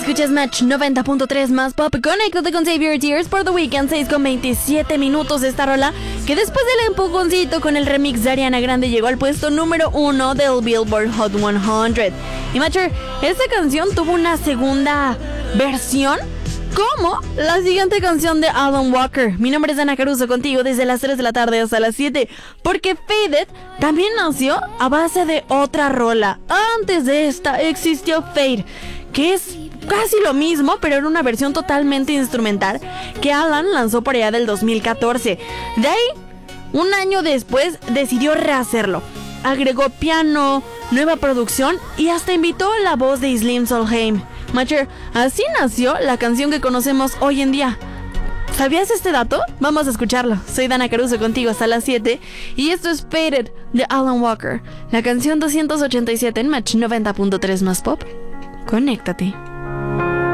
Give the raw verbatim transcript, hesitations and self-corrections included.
Escuchas Match noventa punto tres más pop. Conéctate con Save Your Tears por The Weeknd. seis con veintisiete minutos de esta rola, que después del empujoncito con el remix de Ariana Grande llegó al puesto número uno del Billboard Hot cien. Y Matcher, esta canción tuvo una segunda versión como la siguiente canción de Alan Walker. Mi nombre es Ana Caruso, contigo desde las tres de la tarde hasta las siete, porque Faded también nació a base de otra rola. Antes de esta existió Fade, que es casi lo mismo, pero en una versión totalmente instrumental, que Alan lanzó por allá del dos mil catorce. De ahí, un año después, decidió rehacerlo. Agregó piano, nueva producción y hasta invitó la voz de Slim Solheim. Matcher, así nació la canción que conocemos hoy en día. ¿Sabías este dato? Vamos a escucharlo. Soy Dana Caruso, contigo hasta las siete, y esto es Faded de Alan Walker, la canción doscientos ochenta y siete en Match noventa punto tres más pop. Conéctate.